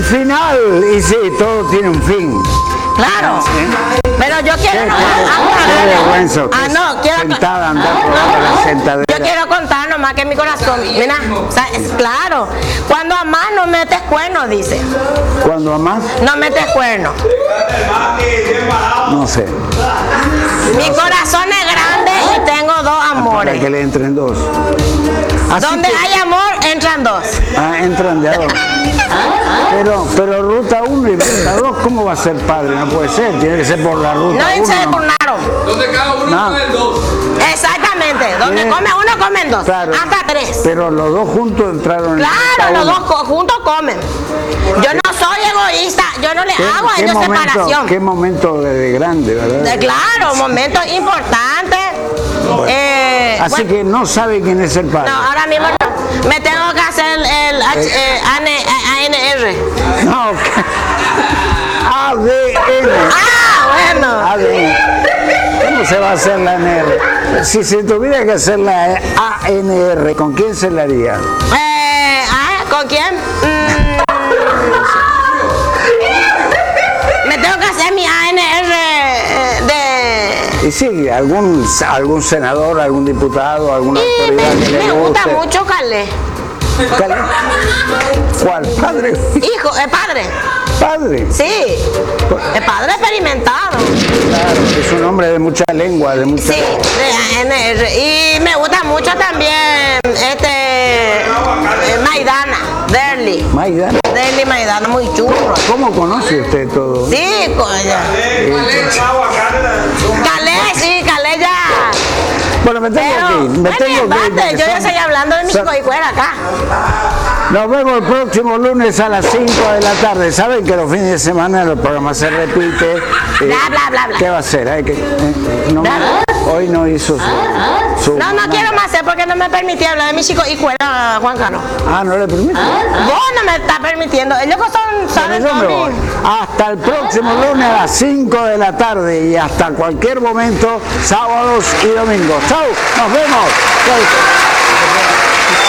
final, y sí, todo tiene un fin. Claro. Pero yo quiero... Qué vergüenza. no, quiero... Sentada, andar por la sentadera. Yo quiero contar nomás que mi corazón... Mira, o sea, es claro. Cuando amás no metes cuernos, dice. ¿Cuando amás? No metes cuernos. No sé. Mi corazón es grande y tengo dos Para amores. que le entren dos. Así Donde que- hay amor, entran dos. Entran de a dos. Pero ruta 1 y ruta 2, ¿cómo va a ser padre? No puede ser, tiene que ser por la ruta No 1. se turnaron. Donde cada uno No. come el dos. Exactamente. Donde Bien. come uno, comen dos. Claro. Hasta tres. Pero los dos juntos entraron en Claro, ruta los 1. dos juntos comen. Yo no soy egoísta. Yo no le hago a ellos separación. Qué momento de grande, ¿verdad? Claro, momentos importantes. Así Bueno, que no sabe quién es el padre. no, ahora mismo no. Me tengo que hacer el ANR. No, ADN. Bueno. ADN. ¿Cómo se va a hacer la ANR? Si se tuviera que hacer la ANR, ¿con quién se la haría? ¿Con quién? Me tengo que hacer mi ANR de... Y sí, algún senador, algún diputado, alguna Y autoridad que le me gusta guste. mucho Calé. ¿Cuál? ¿Padre? Hijo, es padre. ¿Padre? Sí. Es padre experimentado. Claro, es un hombre de mucha lengua, de mucha... Sí, de ANR. Y me gusta mucho también Maidana, Derli. Maidana. Derli Maidana, muy churro. ¿Cómo conoce usted todo? Sí, coño. Calé, sí, Calé ya. Bueno, me tengo que ir. Me tengo que ir. Yo ya estoy hablando de mi chico y fuera acá. Nos vemos el próximo lunes a las 5 de la tarde. Saben que los fines de semana el programa se repite. Bla, bla, bla, bla. ¿Qué va a hacer? Hoy no hizo su No, no quiero más hacer porque no me permitía hablar de mi chico y fuera, Juan Carlos. Ah, no le permite. Vos no me estás permitiendo. Ellos saben Yo me todo. voy. Hasta el próximo lunes a las 5 de la tarde y hasta cualquier momento, sábados y domingos. Chau, nos vemos. Chau.